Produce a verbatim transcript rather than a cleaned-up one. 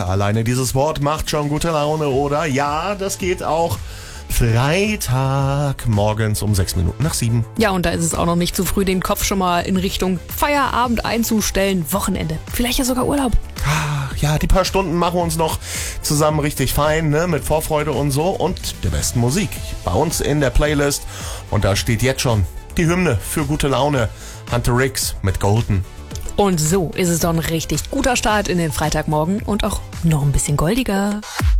Alleine dieses Wort macht schon gute Laune, oder? Ja, das geht auch Freitag morgens um sechs Minuten nach sieben. Ja, und da ist es auch noch nicht zu früh, den Kopf schon mal in Richtung Feierabend einzustellen. Wochenende, vielleicht ja sogar Urlaub. Ach, ja, die paar Stunden machen uns noch zusammen richtig fein, ne? Mit Vorfreude und so und der besten Musik bei uns in der Playlist. Und da steht jetzt schon die Hymne für gute Laune. Hunter Ricks mit Golden. Und so ist es doch ein richtig guter Start in den Freitagmorgen und auch noch ein bisschen goldiger.